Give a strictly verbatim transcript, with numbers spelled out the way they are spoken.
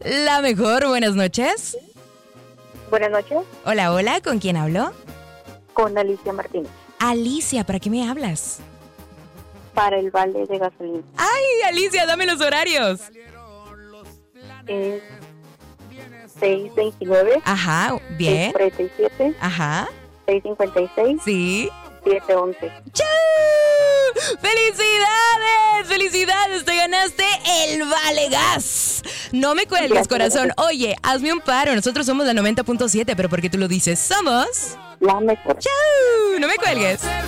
La mejor, buenas noches. Buenas noches, Hola, hola, ¿con quién hablo? con Alicia Martínez, Alicia, ¿para qué me hablas? para el vale de gasolina. Ay, Alicia, dame los horarios. Es seis veintinueve, Ajá, bien. seis cuarenta y siete, Ajá, seis cincuenta y seis, sí. siete once. ¡Chau! ¡Felicidades! ¡Felicidades! Te ganaste el Vale Gas. No me cuelgues, Gracias, corazón. gracias. Oye, hazme un paro. Nosotros somos la noventa punto siete, pero porque tú lo dices, somos... La mejor. ¡Chau! No me cuelgues.